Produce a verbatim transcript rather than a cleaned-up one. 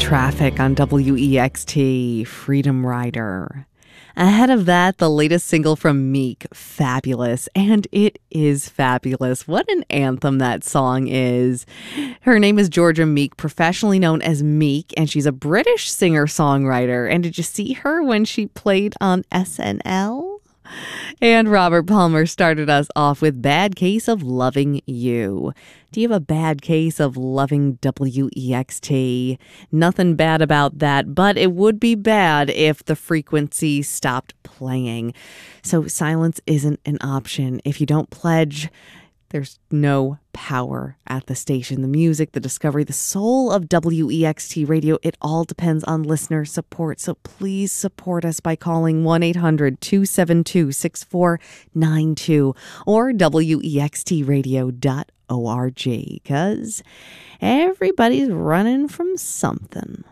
Traffic on W E X T, Freedom Rider. Ahead of that, the latest single from Meek, Fabulous. And it is fabulous. What an anthem that song is. Her name is Georgia Meek, professionally known as Meek, and she's a British singer-songwriter. And did you see her when she played on S N L? And Robert Palmer started us off with Bad Case of Loving You. Do you have a bad case of loving W E X T? Nothing bad about that, but it would be bad if the frequency stopped playing. So silence isn't an option. If you don't pledge, there's no power at the station. The music, the discovery, the soul of W E X T Radio, it all depends on listener support. So please support us by calling one eight hundred two seven two six four nine two or W E X T radio dot org, because everybody's running from something.